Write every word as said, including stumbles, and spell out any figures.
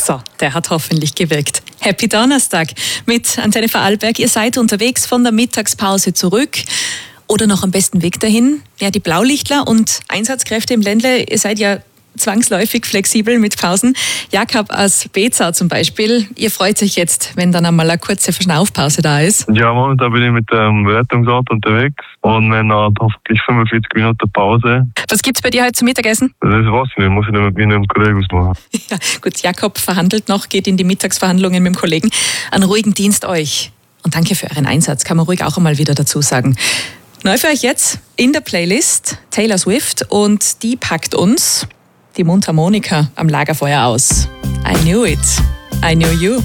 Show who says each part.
Speaker 1: So, der hat hoffentlich gewirkt. Happy Donnerstag mit Antenne Vorarlberg. Ihr seid unterwegs von der Mittagspause zurück oder noch am besten Weg dahin. Ja, die Blaulichtler und Einsatzkräfte im Ländle, ihr seid ja zwangsläufig flexibel mit Pausen. Jakob aus Bezau zum Beispiel, ihr freut euch jetzt, wenn dann einmal eine kurze Verschnaufpause da ist.
Speaker 2: Ja, momentan bin ich mit dem Rettungsauto unterwegs und wir haben hoffentlich fünfundvierzig Minuten Pause.
Speaker 1: Was gibt's bei dir heute zum Mittagessen?
Speaker 2: Das weiß ich nicht, muss ich mit meinem Kollegen ausmachen.
Speaker 1: Ja, gut, Jakob verhandelt noch, geht in die Mittagsverhandlungen mit dem Kollegen. Einen ruhigen Dienst euch. Und danke für euren Einsatz, kann man ruhig auch einmal wieder dazu sagen. Neu für euch jetzt in der Playlist Taylor Swift und die packt uns die Mundharmonika am Lagerfeuer aus. I knew it. I knew you.